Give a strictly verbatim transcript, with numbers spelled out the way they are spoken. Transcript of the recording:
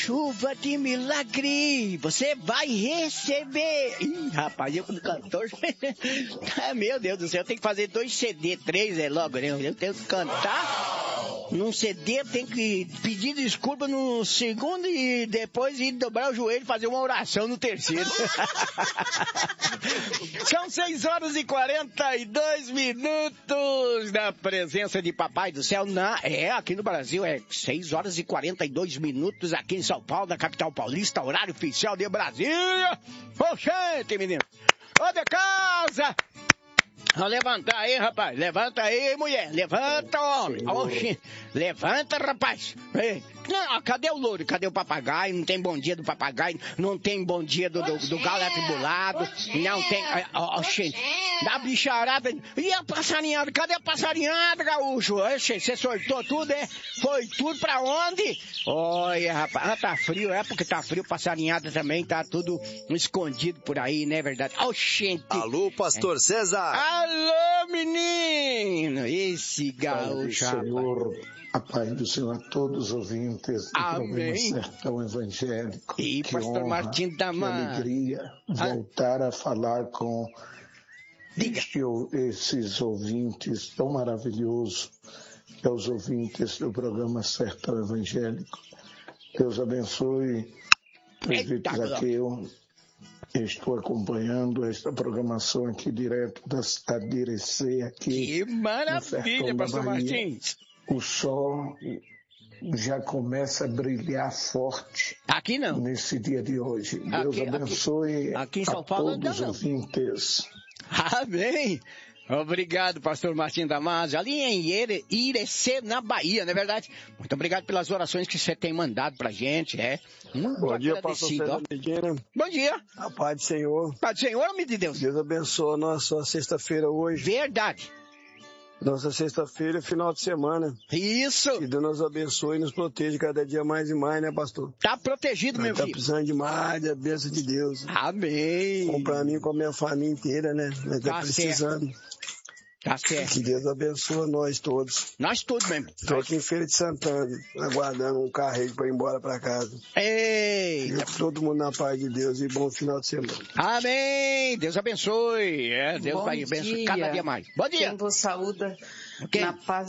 chuva de milagre, você vai receber. Ih, rapaz, eu como cantor, meu Deus do céu, eu tenho que fazer dois C D, três é logo, né? Eu tenho que cantar num C D, tem que pedir desculpa no segundo e depois ir dobrar o joelho e fazer uma oração no terceiro. São seis horas e quarenta e dois minutos na presença de Papai do Céu. Na, é, aqui no Brasil é seis horas e quarenta e dois minutos, aqui em São Paulo, na capital paulista, horário oficial de Brasília. Oxente, menino. Ô de casa! Vamos levantar aí, rapaz. Levanta aí, mulher. Levanta, homem. Oxi. Levanta, rapaz. Ei. Não, cadê o louro? Cadê o papagaio? Não tem bom dia do papagaio. Não tem bom dia do, do, do galo atribulado. Não tem... Oxi. Da bicharada. E a passarinhada? Cadê a passarinhada, gaúcho? Oxi, você sortou tudo, é? Foi tudo pra onde? Olha, rapaz. Ah, tá frio. É porque tá frio. Passarinhada também tá tudo escondido por aí, né? Verdade. Oxi. Alô, pastor é. César. Alô, menino. Esse gaúcho, rapaz. Senhor, a paz do Senhor a todos os ouvintes do programa Sertão Evangélico. E que pastor honra, Martim Damar. Que alegria voltar ah. a falar com este, esses ouvintes tão maravilhosos, que é os ouvintes do programa Sertão Evangélico. Deus abençoe presbítero Zaqueu. Estou acompanhando esta programação aqui direto da cidade de Irecê, aqui. Que maravilha, pastor Martins. O sol já começa a brilhar forte. Aqui não. Nesse dia de hoje. Deus aqui, abençoe aqui, aqui em São a Paulo todos os ouvintes. Amém. Obrigado, pastor Martim Damasio, ali em Irecê, na Bahia, não é verdade? Muito obrigado pelas orações que você tem mandado pra gente, é. Muito Bom dia, pastor César Medina. Bom dia. A paz do Senhor. Paz do Senhor, homem de Deus. Deus abençoe a nossa sexta-feira hoje. Verdade. Nossa sexta-feira é final de semana. Isso. Que Deus nos abençoe e nos proteja cada dia mais e mais, né, pastor? Tá protegido, meu tá filho. Tá precisando demais da bênção de Deus. Amém. Bom pra mim e com a minha família inteira, né? Nós tá, tá precisando. Certo. Tá certo. Que Deus abençoe nós todos. Nós todos mesmo. Estou aqui em Feira de Santana, aguardando um carreiro para ir embora para casa. Ei! Todo mundo na paz de Deus e bom final de semana. Amém! Deus abençoe. É, Deus bom vai abençoar cada dia mais. Bom dia! Quem vos saúda okay. na paz